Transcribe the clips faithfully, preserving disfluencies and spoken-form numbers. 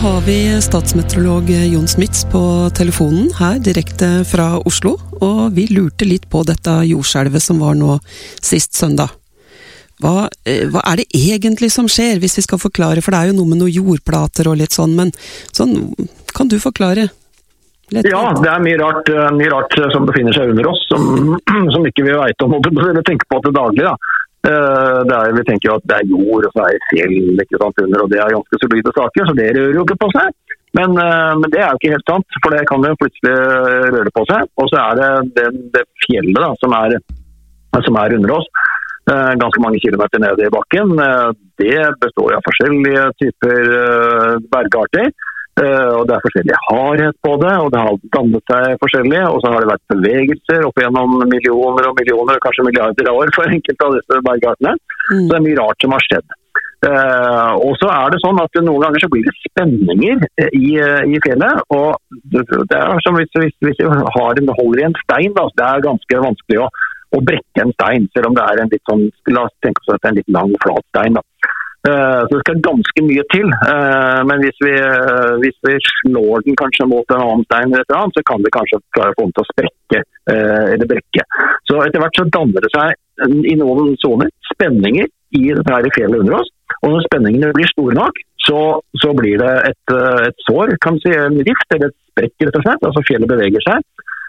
Har vi statsmeteorolog Jon Smits på telefonen her direkte fra Oslo, og vi lurte litt på dette jordskjelvet som var nå sist søndag. Hva, hva er det egentlig som skjer, hvis vi skal forklare, for det er jo noe med noen jordplater og litt sånn, men sånn, kan du forklare? Litt ja, det er mye rart, mye rart som befinner seg under oss, som, som ikke vi vet om, eller tenker på til daglig, da. Det er, vi tenker jo at det er jord og så er det fjell ikke sant, under, og det er ganske solide saker, så det rører jo ikke på seg. Men, men det er jo ikke helt sant, for det kan jo plutselig røre på seg. Og så er det det, det fjellet da, som er, som er under oss, ganske mange kilometer nede i bakken. Det består av forskjellige typer bergarter. Uh, og det er forskjellig hardhet på det, og det har dannet seg forskjellig, og så har det vært bevegelser opp gjennom millioner og millioner, kanskje milliarder av år for enkelte av disse bergartene. Mm. Så det er mye rart som har skjedd. Uh, og så er det sånn at noen ganger så blir det spenninger i, i fjellet, og det er som hvis, hvis, hvis vi har en, holder i en stein, da, det er ganske vanskelig å, å brekke en stein, selv om det er en litt sånn, la oss tenke oss at det er en litt lang, flat stein da. Uh, så det skal ganske mye til, uh, men hvis vi, uh, hvis vi slår den kanskje mot en annen stein eller et eller annet, så kan det kanskje klare å få den til å sprekke uh, eller brekke. Så etter hvert så danner det seg i noen zoner spenninger i dette her fjellet under oss, og når spenningene blir store nok, så, så blir det et, et sår, kan vi si, en rift eller et sprekk rett og slett, altså fjellet beveger seg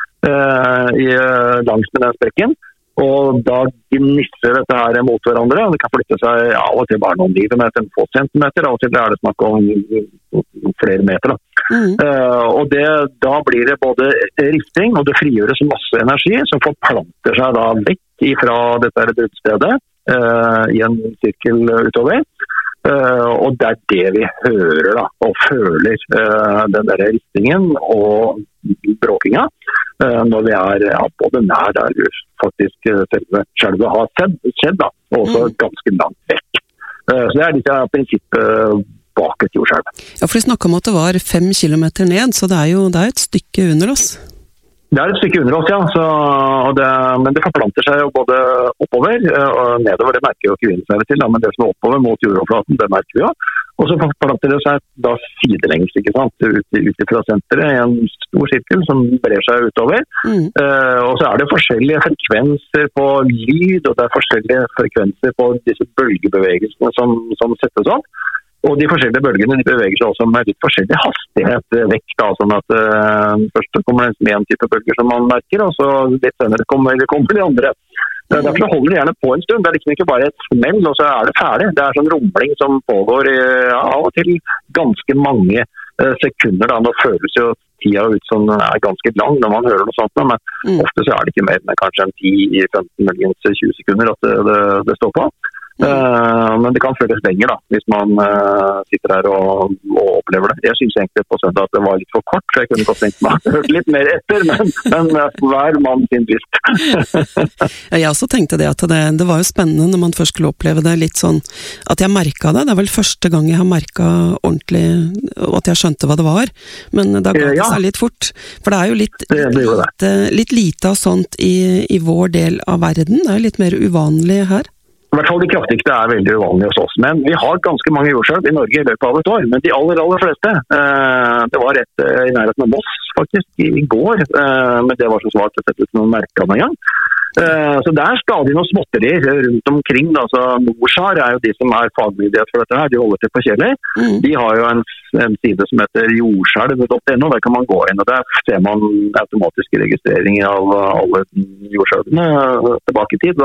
uh, i, langs med den sprekken. Og da gnisser dette her mot hverandre, og det kan flytte seg ja, av og til bare noen millimeter, en få centimeter, av og til er det snakk om flere meter. Mm. Uh, og det, da blir det både rifting, og det frigjøres masse energi som forplanter seg da vekk fra dette bruddstedet uh, i en sirkel utover. Uh, og det er det vi hører da, og føler uh, den der riftingen og bråkinga uh, når vi er ja, både nær der faktisk uh, selve skjelvet har skjedd, skjedd da, og også mm. ganske langt vekk. Uh, så det er litt av prinsippet bak et jordskjelv. Ja, for vi snakket om at det var fem kilometer ned, så det er jo det er et stykke under oss. Det er et stykke under oss, ja. Så, og det, men det forplanter seg jo både oppover og nedover. Det merker jo ikke vi seg til, da, men det som er oppover mot jordoverflaten, det merker vi jo. Og så forplanter det seg da sidelengs, ikke sant, ut, ut fra senteret i en stor sirkel som brer seg utover. Mm. Uh, og så er det forskjellige frekvenser på lyd, og det er forskjellige frekvenser på disse bølgebevegelsene som, som settes opp. Og de forskjellige bølgene de beveger seg også med litt forskjellig hastighet vekk, da, sånn at uh, først kommer det en type bølger som man merker, og så litt senere kommer, kommer de andre. Mm. Derfor holder det gjerne på en stund. Det er liksom ikke bare et smell, og så er det ferdig. Det er sånn rumling som pågår ja, av og til ganske mange uh, sekunder. Da. Nå føles jo tida ut som den er ganske lang når man hører noe sånt, men mm. ofte så er det ikke mer enn kanskje en ti femten, muligens tjue sekunder at det, det, det står på. Mm. Uh, men det kan føles lenger da, hvis man uh, sitter her og, og opplever det. Jeg synes egentlig på søndag at det var litt for kort, så jeg kunne godt tenkt meg å høre litt mer etter, men, men uh, hver mann sin lyst. Jeg også tenkte det at det, det var jo spennende når man først skulle oppleve det litt sånn, at jeg merket det. Det er vel første gang jeg har merket ordentlig, og at jeg skjønte hva det var, men da ga det ja. seg litt fort. For det er jo litt, det, det litt, litt lite av sånt i, i vår del av verden. Det er jo litt mer uvanlig her. I hvert fall de kraftigste er veldig uvanlige hos oss, men vi har ganske mange jordskjelv i Norge i løpet av et år, men de aller, aller fleste, eh, det var rett eh, i nærheten av Moss faktisk i, i går, eh, men det var så svart å sette ut noen merker med en gang. Uh, så det er stadig noen småtterier rundt omkring. Altså, Norsar er jo de som er fagmyndighet for dette her, de holder til på Kjeller. Mm. De har jo en, en side som heter jordskjelv punktum no, der kan man gå inn, og der ser man automatiske registreringer av alle jordskjelvene tilbake i tid.